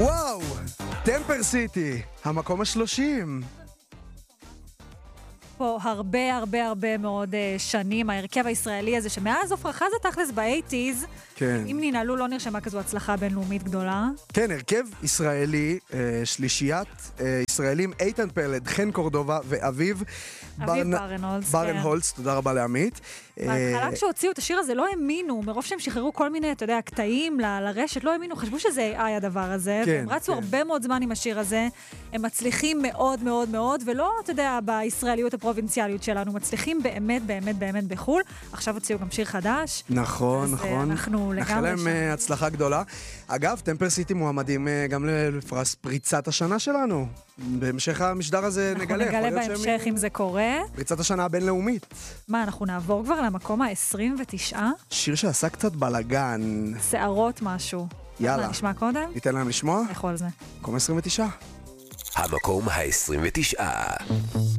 וואו, טמפר סיטי, המקום ה-30. פה הרבה מאוד שנים, ההרכב הישראלי הזה, שמאז עופרה חזה תכלס ב-80s, כן. אם ננעלו לא נרשמה כזו הצלחה בינלאומית גדולה. כן, הרכב ישראלי, שלישיית ישראלים, איתן פלד, חן קורדובה ואביב ברנהולץ, תודה רבה לעמית. בהתחלה כשהוציאו את השיר הזה לא האמינו, מרוב שהם שחררו כל מיני, אתה יודע, קטעים לרשת, לא האמינו, חשבו שזה AI הדבר הזה, כן, והם רצו הרבה מאוד זמן עם השיר הזה, הם מצליחים מאוד מאוד מאוד, ולא, אתה יודע, בישראליות הפרובינציאליות שלנו, מצליחים באמת בחול, עכשיו הוציאו גם שיר חדש. נכון. אנחנו לגמרי נאחל להם הצלחה גדולה. אגב, טמפר סיטי מועמדים גם לפרס פריצת השנה שלנו. בהמשך המשדר הזה נגלה. אנחנו נגלה בהמשך אם זה קורה. פריצת השנה הבינלאומית. מה, אנחנו נעבור כבר למקום ה-29? שיר שעשה קצת בלגן. שערות משהו. יאללה. נשמע קודם? ניתן להם לשמוע? איך על זה? מקום 29. המקום ה-29.